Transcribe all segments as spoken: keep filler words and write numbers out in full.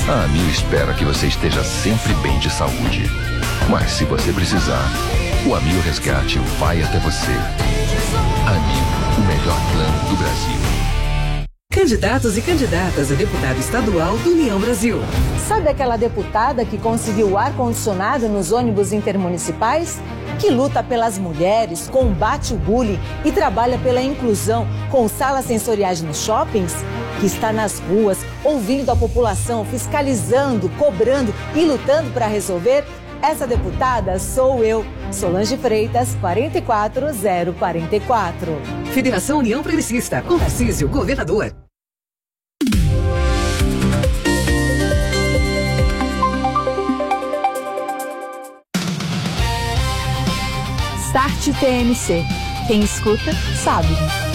A Amil espera que você esteja sempre bem de saúde. Mas se você precisar, o Amil Resgate vai até você. Amil, o melhor plano do Brasil. Candidatos e candidatas a deputado estadual do União Brasil. Sabe aquela deputada que conseguiu ar-condicionado nos ônibus intermunicipais? Que luta pelas mulheres, combate o bullying e trabalha pela inclusão com salas sensoriais nos shoppings? Que está nas ruas, ouvindo a população, fiscalizando, cobrando e lutando para resolver? Essa deputada sou eu, Solange Freitas, quarenta e quatro zero quarenta e quatro. Federação União Progressista, com Tarcísio, governador. Start T M C. Quem escuta, sabe.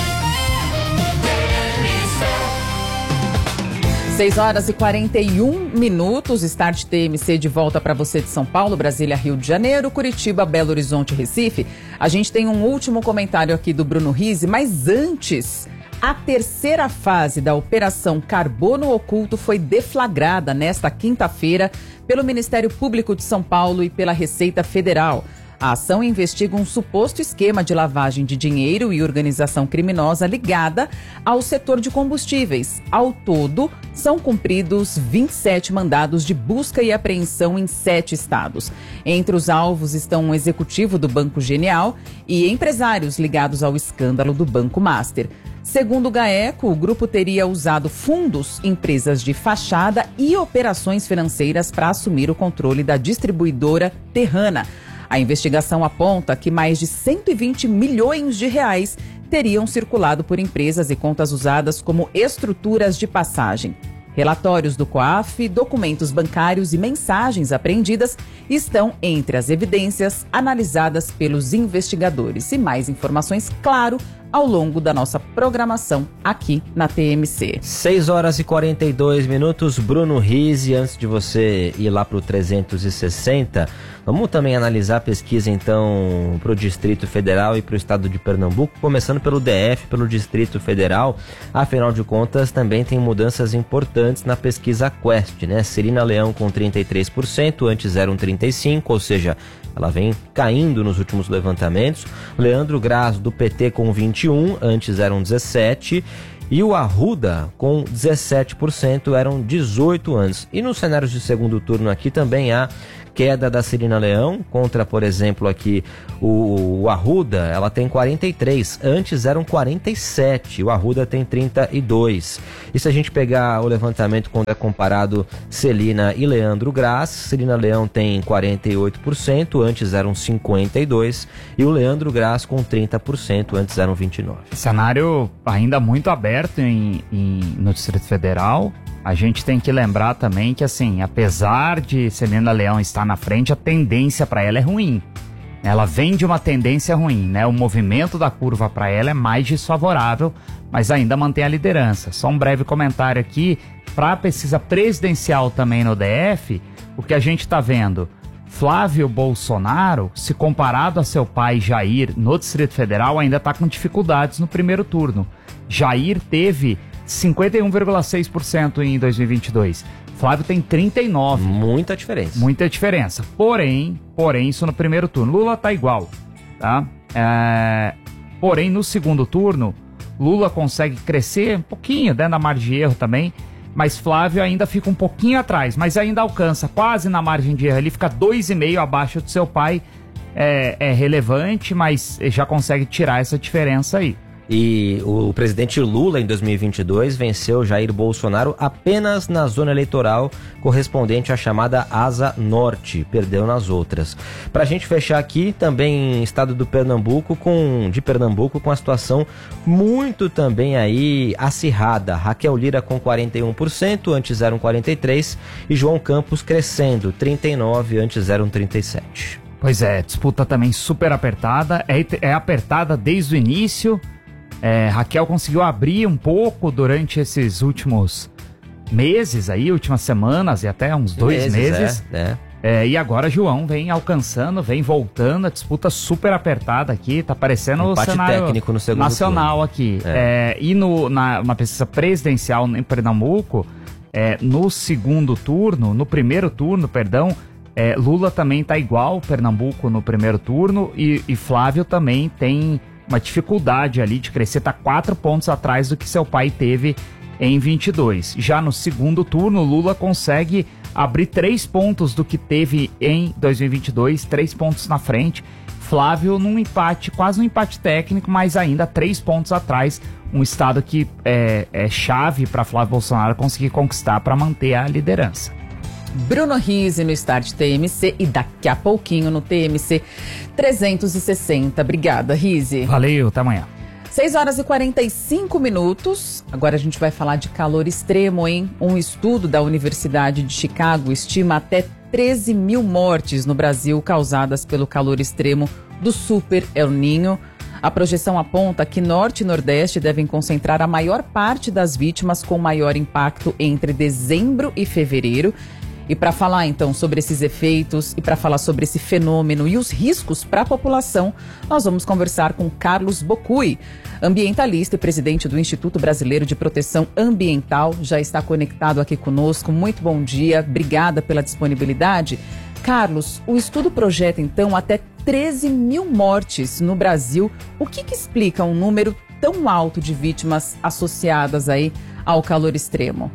seis horas e quarenta e um minutos, Start T M C de volta para você de São Paulo, Brasília, Rio de Janeiro, Curitiba, Belo Horizonte, Recife. A gente tem um último comentário aqui do Bruno Rizzi, mas antes, a terceira fase da Operação Carbono Oculto foi deflagrada nesta quinta-feira pelo Ministério Público de São Paulo e pela Receita Federal. A ação investiga um suposto esquema de lavagem de dinheiro e organização criminosa ligada ao setor de combustíveis. Ao todo, são cumpridos vinte e sete mandados de busca e apreensão em sete estados. Entre os alvos estão um executivo do Banco Genial e empresários ligados ao escândalo do Banco Master. Segundo o GAECO, o grupo teria usado fundos, empresas de fachada e operações financeiras para assumir o controle da distribuidora Terrana. A investigação aponta que mais de cento e vinte milhões de reais teriam circulado por empresas e contas usadas como estruturas de passagem. Relatórios do COAF, documentos bancários e mensagens apreendidas estão entre as evidências analisadas pelos investigadores. E mais informações, claro, ao longo da nossa programação aqui na T M C. seis horas e quarenta e dois minutos, Bruno Rizzi. Antes de você ir lá para o trezentos e sessenta, vamos também analisar a pesquisa então para o Distrito Federal e para o Estado de Pernambuco, começando pelo D F, pelo Distrito Federal. Afinal de contas, também tem mudanças importantes na pesquisa Quest, né? Celina Leão com trinta e três por cento, antes eram trinta e cinco por cento, ou seja, ela vem caindo nos últimos levantamentos. Leandro Grasso, do P T, com vinte e um por cento, antes eram dezessete por cento. E o Arruda, com dezessete por cento, eram dezoito anos. E nos cenários de segundo turno aqui também há queda da Celina Leão contra, por exemplo, aqui o, o Arruda, ela tem quarenta e três, antes eram quarenta e sete, o Arruda tem trinta e dois. E se a gente pegar o levantamento quando é comparado Celina e Leandro Grasso, Celina Leão tem quarenta e oito por cento, antes eram cinquenta e dois por cento, e o Leandro Grasso com trinta por cento, antes eram vinte e nove por cento. Cenário ainda muito aberto em, em, no Distrito Federal. A gente tem que lembrar também que, assim, apesar de Celina Leão estar na frente, a tendência para ela é ruim. Ela vem de uma tendência ruim, né? O movimento da curva para ela é mais desfavorável, mas ainda mantém a liderança. Só um breve comentário aqui, para a pesquisa presidencial também no D F, o que a gente está vendo, Flávio Bolsonaro, se comparado a seu pai Jair no Distrito Federal, ainda está com dificuldades no primeiro turno. Jair teve cinquenta e um vírgula seis por cento em dois mil e vinte e dois. Flávio tem trinta e nove por cento. Muita diferença. Muita diferença. Porém, porém, isso no primeiro turno. Lula tá igual, tá? É... Porém, no segundo turno, Lula consegue crescer um pouquinho, dentro da margem de erro também, mas Flávio ainda fica um pouquinho atrás, mas ainda alcança quase na margem de erro. Ele fica dois vírgula cinco abaixo do seu pai. É, é relevante, mas já consegue tirar essa diferença aí. E o presidente Lula, em dois mil e vinte e dois, venceu Jair Bolsonaro apenas na zona eleitoral correspondente à chamada Asa Norte, perdeu nas outras. Para a gente fechar aqui, também estado do Pernambuco, com, de Pernambuco, com a situação muito também aí acirrada. Raquel Lira com quarenta e um por cento, antes eram quarenta e três por cento, e João Campos crescendo, trinta e nove por cento, antes eram trinta e sete por cento. Pois é, disputa também super apertada, é, é apertada desde o início. É, Raquel conseguiu abrir um pouco durante esses últimos meses aí, últimas semanas e até uns dois meses. meses. É, é. É, e agora João vem alcançando, vem voltando, a disputa super apertada aqui, tá parecendo o cenário técnico no segundo nacional turno. aqui. É. É, e no, na uma pesquisa presidencial em Pernambuco, É, no segundo turno, no primeiro turno, perdão, é, Lula também está igual, Pernambuco no primeiro turno, e, e Flávio também tem uma dificuldade ali de crescer, está quatro pontos atrás do que seu pai teve em vinte e dois. Já no segundo turno, Lula consegue abrir três pontos do que teve em dois mil e vinte e dois, três pontos na frente. Flávio num empate, quase um empate técnico, mas ainda três pontos atrás, um estado que é, é chave para Flávio Bolsonaro conseguir conquistar para manter a liderança. Bruno Rizzi no Start T M C e daqui a pouquinho no T M C trezentos e sessenta. Obrigada, Rizzi. Valeu, até amanhã. seis horas e quarenta e cinco minutos. Agora a gente vai falar de calor extremo, hein? Um estudo da Universidade de Chicago estima até treze mil mortes no Brasil causadas pelo calor extremo do Super El Niño. A projeção aponta que Norte e Nordeste devem concentrar a maior parte das vítimas com maior impacto entre dezembro e fevereiro. E para falar então sobre esses efeitos e para falar sobre esse fenômeno e os riscos para a população, nós vamos conversar com Carlos Bocui, ambientalista e presidente do Instituto Brasileiro de Proteção Ambiental. Já está conectado aqui conosco. Muito bom dia, obrigada pela disponibilidade. Carlos, o estudo projeta então até treze mil mortes no Brasil. O que, que explica um número tão alto de vítimas associadas aí ao calor extremo?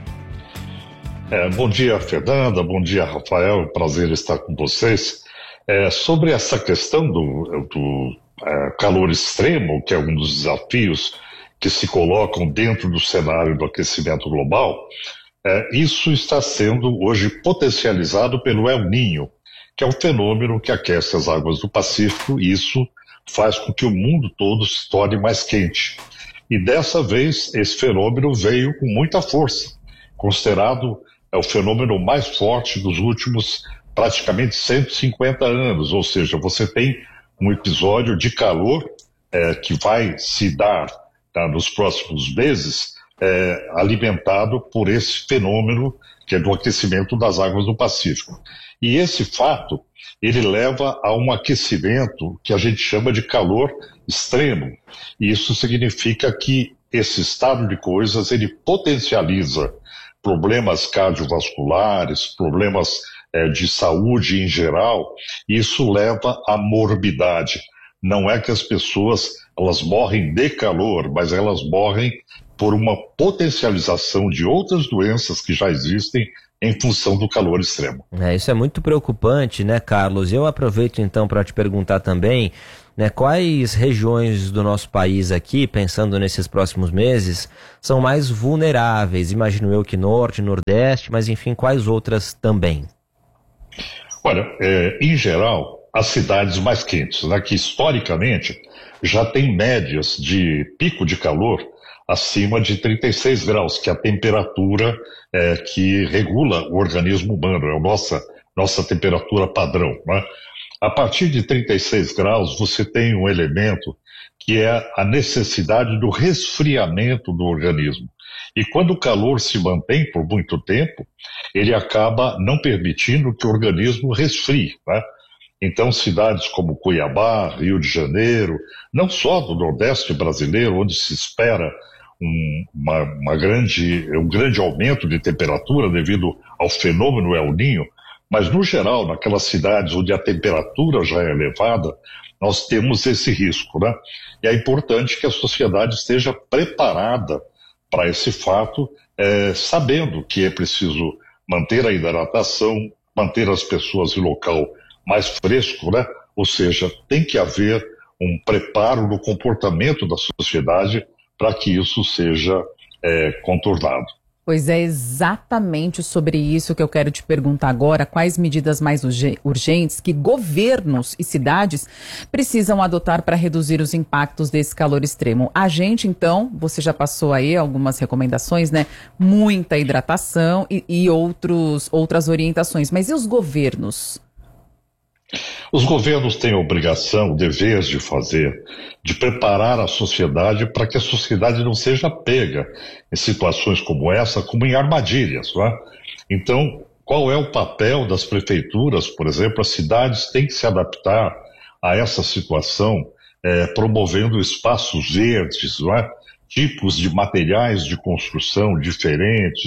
É, bom dia, Fernanda, bom dia, Rafael, prazer estar com vocês. É, sobre essa questão do, do é, calor extremo, que é um dos desafios que se colocam dentro do cenário do aquecimento global, é, isso está sendo hoje potencializado pelo El Niño, que é um fenômeno que aquece as águas do Pacífico, e isso faz com que o mundo todo se torne mais quente. E dessa vez, esse fenômeno veio com muita força, considerado é o fenômeno mais forte dos últimos praticamente cento e cinquenta anos, ou seja, você tem um episódio de calor é, que vai se dar tá, nos próximos meses, é, alimentado por esse fenômeno que é do aquecimento das águas do Pacífico. E esse fato, ele leva a um aquecimento que a gente chama de calor extremo. E isso significa que esse estado de coisas, ele potencializa problemas cardiovasculares, problemas é, de saúde em geral. Isso leva à morbidade. Não é que as pessoas elas morrem de calor, mas elas morrem por uma potencialização de outras doenças que já existem em função do calor extremo. É, isso é muito preocupante, né, Carlos? Eu aproveito então para te perguntar também, né, quais regiões do nosso país aqui, pensando nesses próximos meses, são mais vulneráveis? Imagino eu que Norte, Nordeste, mas enfim, quais outras também? Olha, é, em geral, as cidades mais quentes, né, que historicamente já tem médias de pico de calor acima de trinta e seis graus, que é a temperatura é, que regula o organismo humano, é a nossa, nossa temperatura padrão, né? A partir de trinta e seis graus, você tem um elemento que é a necessidade do resfriamento do organismo. E quando o calor se mantém por muito tempo, ele acaba não permitindo que o organismo resfrie, né? Então, cidades como Cuiabá, Rio de Janeiro, não só do Nordeste brasileiro, onde se espera um, uma, uma grande, um grande aumento de temperatura devido ao fenômeno El Niño, mas, no geral, naquelas cidades onde a temperatura já é elevada, nós temos esse risco, né? E é importante que a sociedade esteja preparada para esse fato, é, sabendo que é preciso manter a hidratação, manter as pessoas em local mais fresco, né? Ou seja, tem que haver um preparo no comportamento da sociedade para que isso seja é, contornado. Pois é exatamente sobre isso que eu quero te perguntar agora. Quais medidas mais urgentes que governos e cidades precisam adotar para reduzir os impactos desse calor extremo? A gente, então, você já passou aí algumas recomendações, né? Muita hidratação e, e outros, outras orientações. Mas e os governos? Os governos têm a obrigação, o dever de fazer, de preparar a sociedade para que a sociedade não seja pega em situações como essa, como em armadilhas, não é? Então, qual é o papel das prefeituras, por exemplo? As cidades têm que se adaptar a essa situação, é, promovendo espaços verdes, não é? Tipos de materiais de construção diferentes,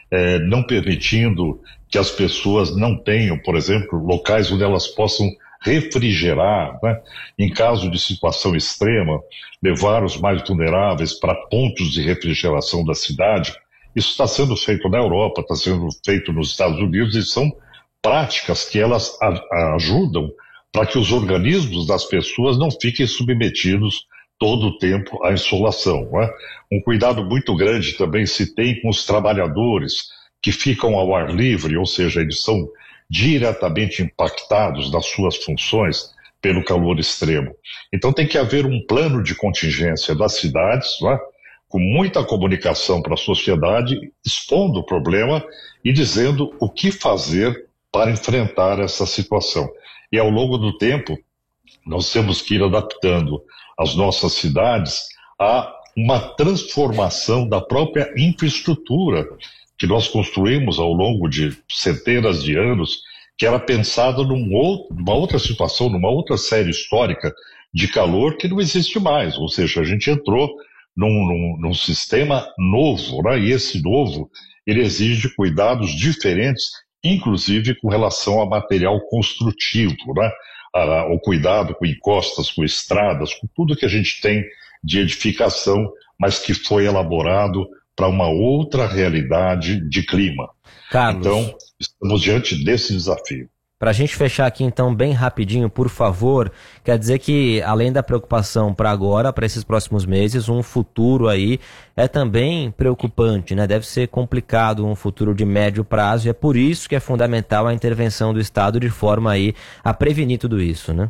é, não permitindo que as pessoas não tenham, por exemplo, locais onde elas possam refrigerar, né? Em caso de situação extrema, levar os mais vulneráveis para pontos de refrigeração da cidade. Isso está sendo feito na Europa, está sendo feito nos Estados Unidos, e são práticas que elas a, ajudam para que os organismos das pessoas não fiquem submetidos todo o tempo à insolação, né? Um cuidado muito grande também se tem com os trabalhadores que ficam ao ar livre, ou seja, eles são diretamente impactados nas suas funções pelo calor extremo. Então tem que haver um plano de contingência das cidades, né? Com muita comunicação para a sociedade, expondo o problema e dizendo o que fazer para enfrentar essa situação. E ao longo do tempo, nós temos que ir adaptando as nossas cidades a uma transformação da própria infraestrutura que nós construímos ao longo de centenas de anos, que era pensada num outro, numa outra situação, numa outra série histórica de calor que não existe mais. Ou seja, a gente entrou num, num, num sistema novo, né? E esse novo, ele exige cuidados diferentes, inclusive com relação a material construtivo, né? A, o cuidado com encostas, com estradas, com tudo que a gente tem de edificação, mas que foi elaborado para uma outra realidade de clima. Carlos, então, estamos diante desse desafio. Para a gente fechar aqui então bem rapidinho, por favor, quer dizer que além da preocupação para agora, para esses próximos meses, um futuro aí é também preocupante, né? Deve ser complicado um futuro de médio prazo, e é por isso que é fundamental a intervenção do Estado de forma aí a prevenir tudo isso, né?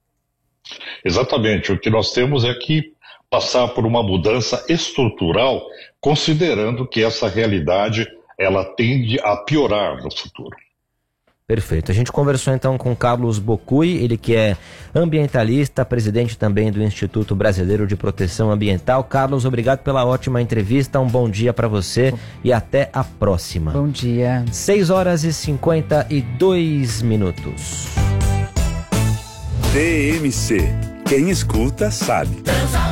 Exatamente, o que nós temos é que passar por uma mudança estrutural, considerando que essa realidade ela tende a piorar no futuro. Perfeito. A gente conversou então com Carlos Bocui, ele que é ambientalista, presidente também do Instituto Brasileiro de Proteção Ambiental. Carlos, obrigado pela ótima entrevista, um bom dia para você e até a próxima. Bom dia. seis horas e cinquenta e dois minutos. T M C. Quem escuta sabe.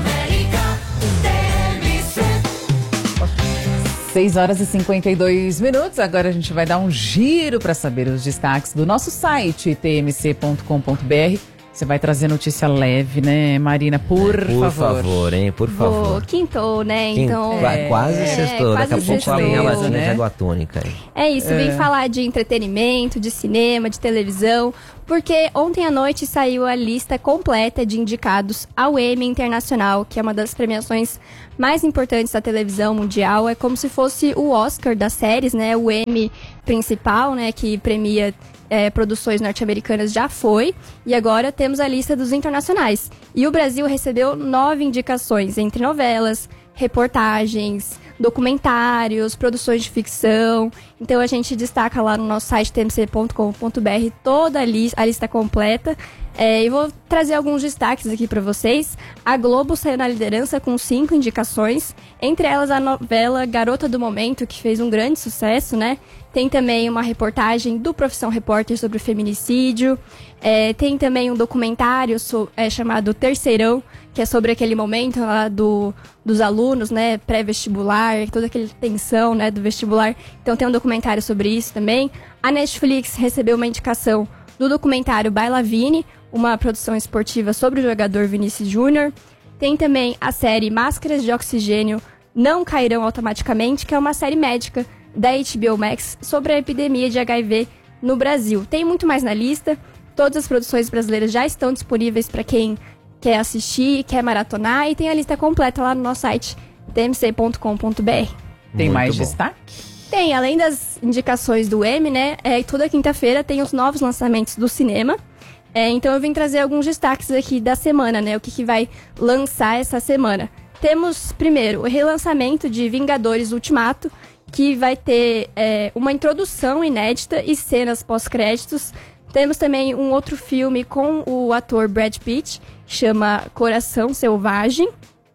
seis horas e cinquenta e dois minutos, agora a gente vai dar um giro para saber os destaques do nosso site, t m c ponto com ponto b r. Você vai trazer notícia leve, né, Marina? Por, é, por favor. Por favor, hein? Por favor. Vou, quintou, né? Então, Quintou, é, quase sextou. É, Daqui a pouco sextou, vem a latinha né? de água tônica. Aí. É isso, É. vem falar de entretenimento, de cinema, de televisão, porque ontem à noite saiu a lista completa de indicados ao Emmy Internacional, que é uma das premiações mais importantes da televisão mundial. É como se fosse o Oscar das séries, né? O Emmy principal, né? Que premia é, produções norte-americanas, já foi. E agora temos a lista dos internacionais. E o Brasil recebeu nove indicações, entre novelas, reportagens, documentários, produções de ficção. Então a gente destaca lá no nosso site t m c ponto com ponto b r toda a, li- a lista completa. É, e vou trazer alguns destaques aqui para vocês. A Globo saiu na liderança com cinco indicações, entre elas a novela Garota do Momento, que fez um grande sucesso, né? Tem também uma reportagem do Profissão Repórter sobre o feminicídio. É, tem também um documentário so, é, chamado Terceirão, que é sobre aquele momento lá do, dos alunos, né, pré-vestibular, toda aquela tensão, né, do vestibular. Então tem um documentário sobre isso também. A Netflix recebeu uma indicação do documentário Bailavine, uma produção esportiva sobre o jogador Vinícius Júnior. Tem também a série Máscaras de Oxigênio Não Cairão Automaticamente, que é uma série médica da H B O Max sobre a epidemia de H I V no Brasil. Tem muito mais na lista. Todas as produções brasileiras já estão disponíveis para quem quer assistir, quer maratonar, e tem a lista completa lá no nosso site t m c ponto com ponto b r. Tem Muito mais bom. destaque? Tem, além das indicações do Emmy, né, é, toda quinta-feira tem os novos lançamentos do cinema. É, então eu vim trazer alguns destaques aqui da semana, né, o que, que vai lançar essa semana. Temos, primeiro, o relançamento de Vingadores Ultimato, que vai ter é, uma introdução inédita e cenas pós-créditos. Temos também um outro filme com o ator Brad Pitt, que chama Coração Selvagem.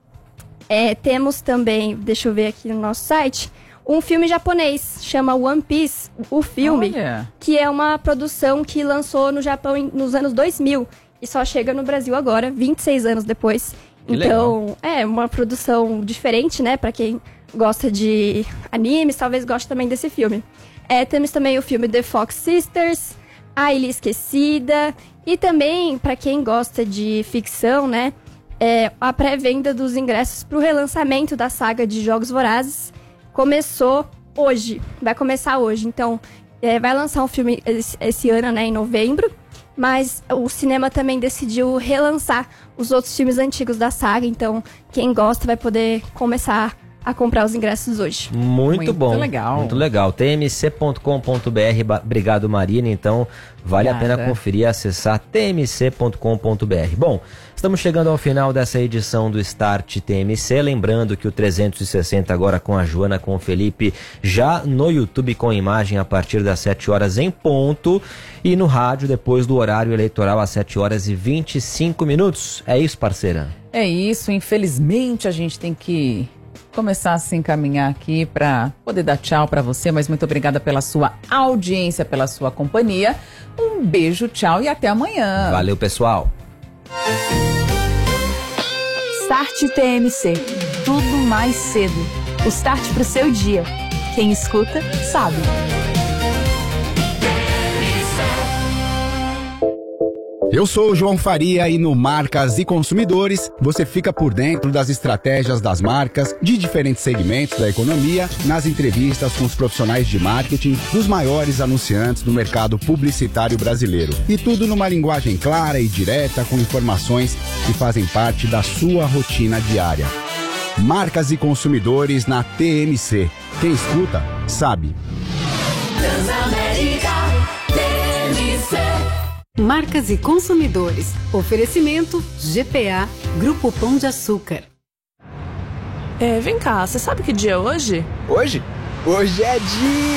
É, temos também, deixa eu ver aqui no nosso site, um filme japonês, chama One Piece, o filme, Olha. que é uma produção que lançou no Japão em, nos anos dois mil e só chega no Brasil agora, vinte e seis anos depois. Que Então, é uma produção diferente, né, para quem gosta de animes, talvez goste também desse filme. É, temos também o filme The Fox Sisters, A Ilha Esquecida, e também, para quem gosta de ficção, né, é, a pré-venda dos ingressos para o relançamento da saga de Jogos Vorazes começou hoje, vai começar hoje. Então, é, vai lançar um filme esse, esse ano, né, em novembro, mas o cinema também decidiu relançar os outros filmes antigos da saga, então quem gosta vai poder começar a comprar os ingressos hoje. Muito, Muito bom. legal. Muito legal. T M C ponto com ponto b r. Obrigado, Marina. Então, vale Obrigada. a pena conferir, acessar T M C ponto com ponto b r. Bom, estamos chegando ao final dessa edição do Start T M C. Lembrando que o trezentos e sessenta agora com a Joana, com o Felipe, já no YouTube com imagem a partir das sete horas em ponto. E no rádio depois do horário eleitoral às sete horas e vinte e cinco minutos. É isso, parceira? É isso. Infelizmente, a gente tem que começar a se encaminhar aqui para poder dar tchau para você, mas muito obrigada pela sua audiência, pela sua companhia. Um beijo, tchau e até amanhã. Valeu, pessoal. Start T M C. Tudo mais cedo. O start pro seu dia. Quem escuta, sabe. Eu sou o João Faria e no Marcas e Consumidores você fica por dentro das estratégias das marcas de diferentes segmentos da economia, nas entrevistas com os profissionais de marketing dos maiores anunciantes do mercado publicitário brasileiro. E tudo numa linguagem clara e direta, com informações que fazem parte da sua rotina diária. Marcas e Consumidores na T M C. Quem escuta, sabe. Transamérica T M C. Marcas e Consumidores. Oferecimento G P A, Grupo Pão de Açúcar. É, vem cá, você sabe que dia é hoje? Hoje? Hoje é dia...